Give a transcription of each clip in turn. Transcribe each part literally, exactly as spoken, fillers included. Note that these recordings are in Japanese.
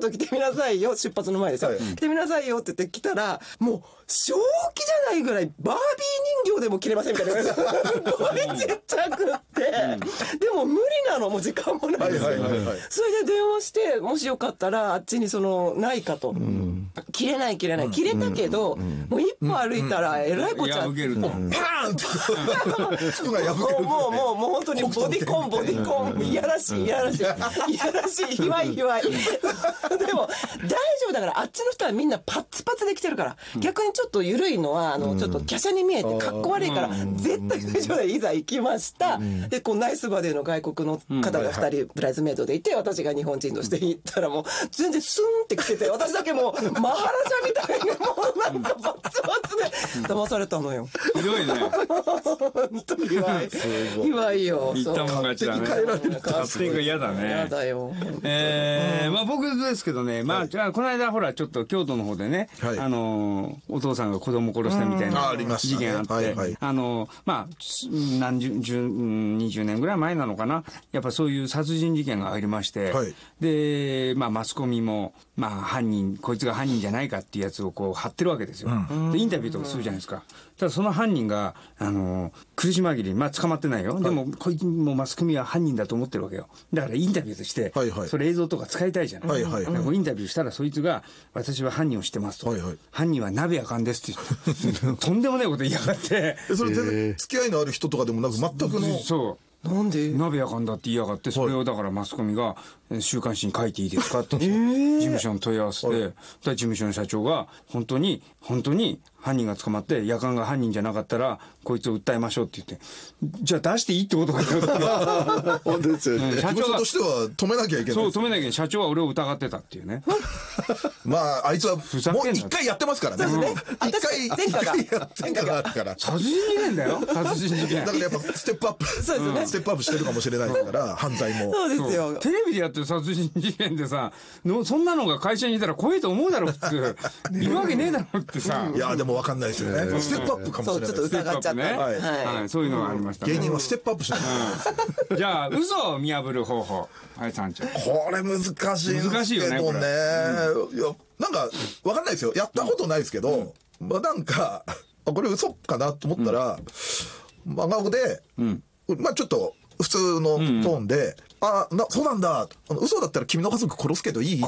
と来てみなさいよ、出発の前ですよ、はい、来てみなさいよって言って来たら、もう正気じゃないぐらいバービー人形でも着れませんみたいなすごいちっちゃくって、うん、でも無理なの、もう時間もないですよ、はいはいはいはい、それで電話して、もしよかったらあっちにそのないかと、うん、着れない着れない、着れたけど、うん、もう一歩歩いたらえらいこっちゃ、もうパーンともうもうもう本当にボディコンボディコンいやらしいいやらしいいやらしい、ひわいひわいでも大丈夫だから、あっちの人はみんなパツパツで来てるから、うん、逆にちょっと緩いのはあのちょっと華奢に見えてかっこ悪いから、絶対大丈夫でいざ行きました、うん、でこうナイスバデーの外国の方がふたりブライズメイドでいて、私が日本人として行ったらもう全然スンって来てて、私だけもうマハラジャみたいにもうなんかパツパツで騙されたのよ。 ひどいね本当にひわいひわいよ。 言ったもん勝ちだね。勝手が嫌だね。 嫌だよ。 えー、まあ僕ですけどね、まあじゃあこの間ほらちょっと京都の方でね、はい、あのお父さんが子供殺したみたいな事件あって、あ、ねはいはい、あのまあ何十十にじゅうねんぐらい前なのかな、やっぱそういう殺人事件がありまして、はい、でまあマスコミもまあ犯人こいつが犯人じゃないかっていうやつをこう貼ってるわけですよ。うん、でインタビューとかするじゃないですか。ただその犯人があの苦し紛れにまあ捕まってないよ。でもこいつもマスコミは犯人だと思ってるわけよ。だからインタビューとして、はいはい、それ映像とか使いたいじゃない。はいはい、インタビューしたらそいつが私は犯人を知ってますと。はいはい、犯人は鍋やかんですって言ってとんでもないこと言いやがって。 それ全然付き合いのある人とかでもなく全くの。 そう。なんで鍋やかんだって言いやがって、それをだからマスコミが週刊誌に書いていいですかって事務所に問い合わせて、はい、事務所の社長が本当に本当に犯人が捕まってやかんが犯人じゃなかったらこいつを訴えましょうって言って、じゃあ出していいってことかよ本当ですよね。社長としては止めなきゃいけない。 そう止めなきゃいけない。社長は俺を疑ってたっていうねまああいつはもう一回やってますからね。 そうですね。 一回一回やってから殺人事件だよ。殺人事件だからやっぱステップアップそうですね。ステップアップしてるかもしれないから犯罪も。 そうですよ。 テレビでやってる殺人事件でさ、そんなのが会社にいたら怖いと思うだろうっているわけねえだろってさ。 いやでも分かんないですよね。ステップアップかもしれない。 そうちょっと疑っちゃった。 ねはいはい、そういうのがありましたね。 芸人はステップアップしない、 うん、じゃあ嘘を見破る方法、はいさんちゃん。 これ難しいですけどね。難しいよねこれ、うん、いやなんか分かんないですよ。やったことないですけど、うん、まあなんかこれ嘘かなと思ったら、うん、真顔で、うん、まあちょっと普通のトーンで、うんあなそうなんだ、あの嘘だったら君の家族殺すけどいいって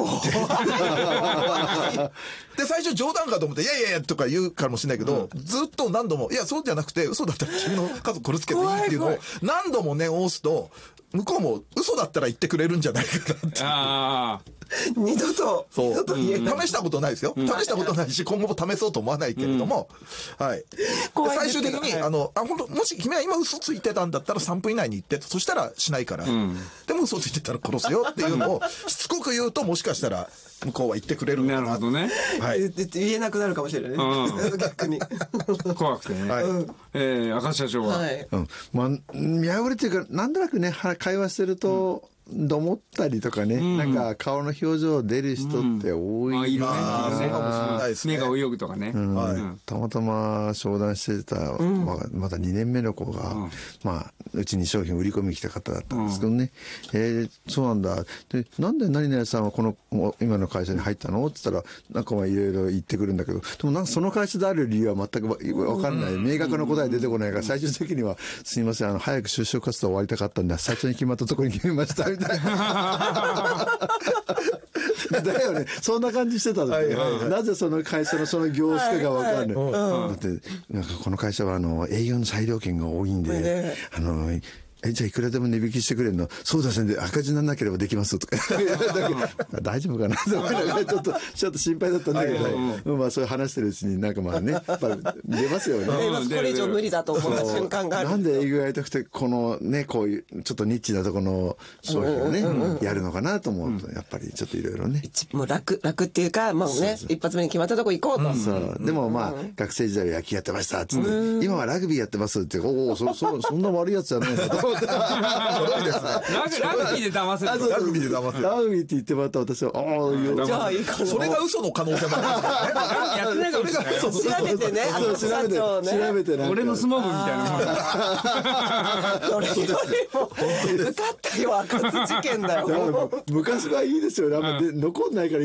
で最初冗談かと思っていやいやいやとか言うかもしれないけど、うん、ずっと何度もいやそうじゃなくて嘘だったら君の家族殺すけどいいっていうのを何度もね押すと向こうも嘘だったら言ってくれるんじゃないかなってあ二度とそう二度と言えない、 試したことないですよ、うん、試したことないし今後も試そうと思わないけれども、うん、はい最終的に、はい、あのあ本当もし君は今嘘ついてたんだったらさんぷん以内に言ってそしたらしないから、うん、でも嘘ついてたら殺すよっていうのをしつこく言うともしかしたら向こうは言ってくれるのかな。 なるほどね、 はい、言えなくなるかもしれないね、うん、逆に怖くてね、はいえー、赤社長は、はいうんまあ、見破るっていうかなんとなくね会話してると、うんどもったりとかね、うん、なんか顔の表情出る人って多い、うん、あいるね、 あそうかもしれないですね。目が泳ぐとかね、うんはい、たまたま商談してた、うん、まあ、まだにねんめの子が、うん、まあうちに商品売り込みに来た方だったんですけどね、うん、えー、そうなんだでなんで何々さんはこの今の会社に入ったのって言ったらなんかまあいろいろ言ってくるんだけど、でもなんかその会社である理由は全く分かんない、うん、明確な答え出てこないから最終的にはすみませんあの早く就職活動終わりたかったんで最初に決まったところに決めましたみたいなだよねそんな感じしてたの、はいはいはい、なぜその会社のその業種かが分かんない、はいはい、だってなんかこの会社はあの営業の裁量権が多いんで、ね、あのえじゃあいくらでも値引きしてくれるのそうですね赤字にならなければできますとか大丈夫かなちょっとちょっと心配だったんだけど、はいはいうん、まあそういう話してるうちになんかまあねやっぱ出ますよねこれ以上無理だと思った瞬間がある。 なんで営業やりたくてこのねこういうちょっとニッチなところの商品をね、うんうんうん、やるのかなと思うとやっぱりちょっといろいろねもう楽楽っていうかもうね一発目に決まったとこ行こうと、 うん、そうでもまあ、うん、学生時代は野球やってましたっつって、うん、今はラグビーやってますっておお そ, そ, そんな悪いやつじゃないんだと思ってラグビーで騙せるラグビーで騙せるラグビーって言ってもらった私はああじゃあいいかなそれが嘘の可能性もあるやってないかもしれない調べてね調べて調べて俺の相撲部みたいなそれよりも受かったよ赤津事件だよ昔はいいですよね、あんま残んないから